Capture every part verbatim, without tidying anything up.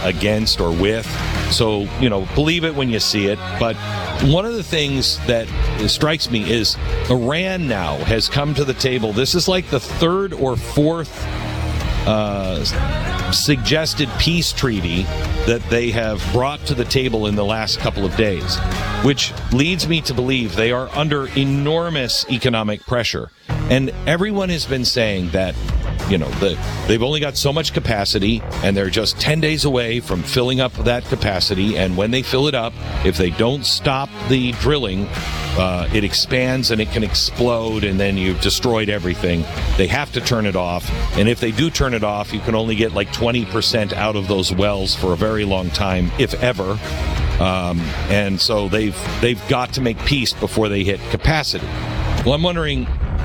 against or with. So, you know, believe it when you see it. But one of the things that strikes me is Iran now has come to the table. This is like the third or fourth uh, suggested peace treaty that they have brought to the table in the last couple of days, which leads me to believe they are under enormous economic pressure. And everyone has been saying that, you know, the, they've only got so much capacity, and they're just ten days away from filling up that capacity. And when they fill it up, if they don't stop the drilling, uh, it expands and it can explode, and then you've destroyed everything. They have to turn it off. And if they do turn it off, you can only get like twenty percent out of those wells for a very long time, if ever. Um, and so they've they've got to make peace before they hit capacity. Well, I'm wondering,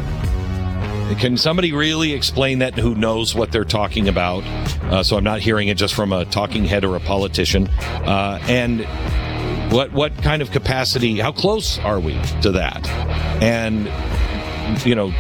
can somebody really explain that who knows what they're talking about? Uh, so I'm not hearing it just from a talking head or a politician. Uh, and what what kind of capacity, how close are we to that? And, you know,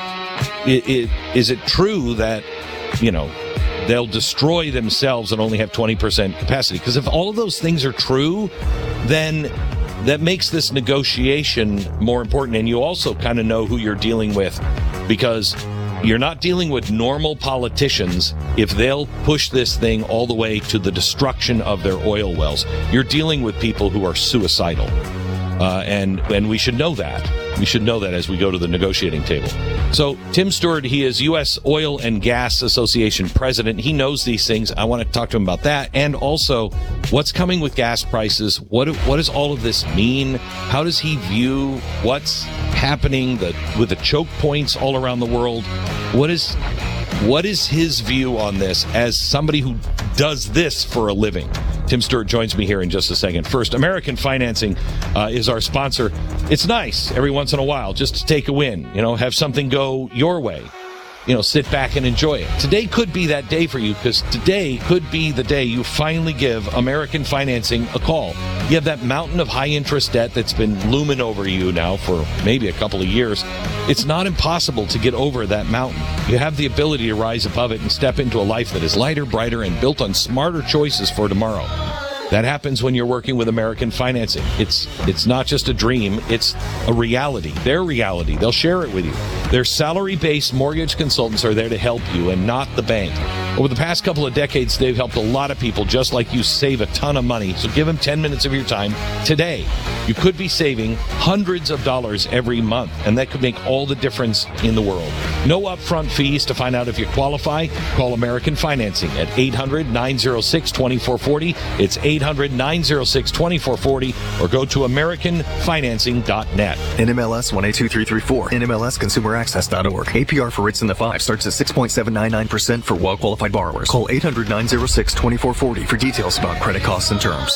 it, it, is it true that, you know, they'll destroy themselves and only have twenty percent capacity? Because if all of those things are true, then that makes this negotiation more important. And you also kind of know who you're dealing with, because you're not dealing with normal politicians if they'll push this thing all the way to the destruction of their oil wells. You're dealing with people who are suicidal. Uh, and, and we should know that. We should know that as we go to the negotiating table. So Tim Stewart, he is U S Oil and Gas Association president. He knows these things. I want to talk to him about that. And also what's coming with gas prices. What, what does all of this mean? How does he view what's happening the, with the choke points all around the world? What is, what is his view on this as somebody who does this for a living? Tim Stewart joins me here in just a second. First, American Financing uh, is our sponsor. It's nice every once in a while just to take a win, you know, have something go your way. You know, sit back and enjoy it. Today could be that day for you, because today could be the day you finally give American Financing a call. You have that mountain of high-interest debt that's been looming over you now for maybe a couple of years. It's not impossible to get over that mountain. You have the ability to rise above it and step into a life that is lighter, brighter, and built on smarter choices for tomorrow. That happens when you're working with American Financing. It's it's not just a dream, it's a reality. Their reality. They'll share it with you. Their salary-based mortgage consultants are there to help you and not the bank. Over the past couple of decades, they've helped a lot of people just like you save a ton of money. So give them ten minutes of your time today. You could be saving hundreds of dollars every month, and that could make all the difference in the world. No upfront fees. To find out if you qualify, call American Financing at eight hundred, nine oh six, two four four oh. It's eight hundred, nine oh six, two four four oh, or go to american financing dot net. N M L S one eight two three three four. N M L S consumer access dot org. A P R for rates in the five starts at six point seven nine nine percent for well-qualified borrowers. Call eight hundred, nine oh six, two four four oh for details about credit costs and terms.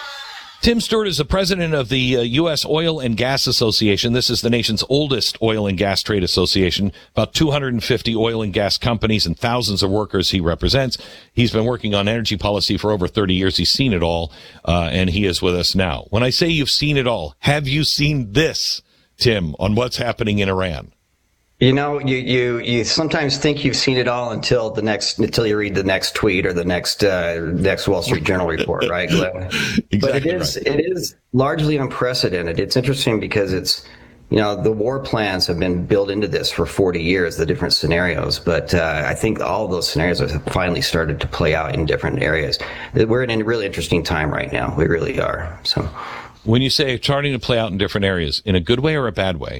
Tim Stewart is the president of the uh, U S Oil and Gas Association. This is the nation's oldest oil and gas trade association. About two hundred fifty oil and gas companies and thousands of workers he represents. He's been working on energy policy for over thirty years. He's seen it all, uh, and he is with us now. When I say you've seen it all, have you seen this, Tim, on what's happening in Iran? You know, you, you, you sometimes think you've seen it all until the next, until you read the next tweet or the next, uh, next Wall Street Journal report, right, Glenn? Exactly. But it is, right. It is largely unprecedented. It's interesting because it's, you know, the war plans have been built into this for forty years, the different scenarios. But, uh, I think all of those scenarios have finally started to play out in different areas. We're in a really interesting time right now. We really are. So when you say starting to play out in different areas, in a good way or a bad way?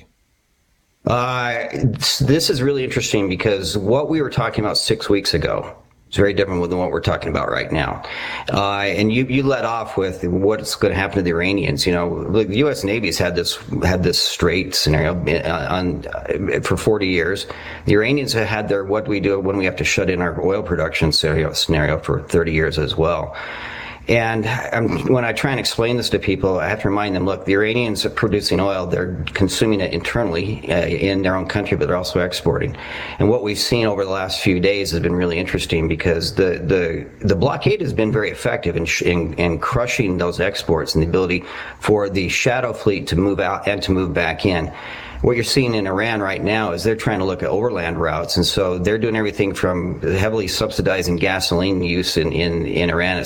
Uh, this is really interesting because what we were talking about six weeks ago is very different than what we're talking about right now. Uh, and you, you let off with what's going to happen to the Iranians. You know, the U S Navy has had this, had this straight scenario on, on, for forty years. The Iranians have had their, what we do when we have to shut in our oil production scenario, scenario for thirty years as well. And um, when I try and explain this to people, I have to remind them, look, the Iranians are producing oil. They're consuming it internally uh, in their own country, but they're also exporting. And what we've seen over the last few days has been really interesting because the the, the blockade has been very effective in, sh- in, in crushing those exports and the ability for the shadow fleet to move out and to move back in. What you're seeing in Iran right now is they're trying to look at overland routes, and so they're doing everything from heavily subsidizing gasoline use in, in, in Iran